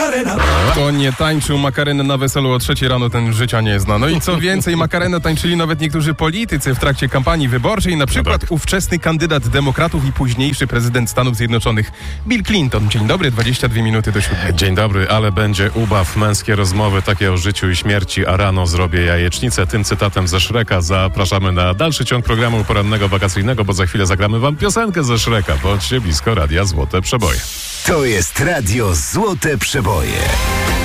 To nie tańczył Makarenę na weselu o 3 rano, ten życia nie zna. No i co więcej, Makarenę tańczyli nawet niektórzy politycy w trakcie kampanii wyborczej, na przykład ówczesny kandydat demokratów i późniejszy prezydent Stanów Zjednoczonych Bill Clinton. Dzień dobry, 22 minuty do 7. Dzień dobry, ale będzie ubaw, męskie rozmowy takie o życiu i śmierci, a rano zrobię jajecznicę. Tym cytatem ze Shreka zapraszamy na dalszy ciąg programu porannego wakacyjnego, bo za chwilę zagramy wam piosenkę ze Shreka. Bądźcie blisko Radia Złote Przeboje. To jest Radio Złote Przeboje.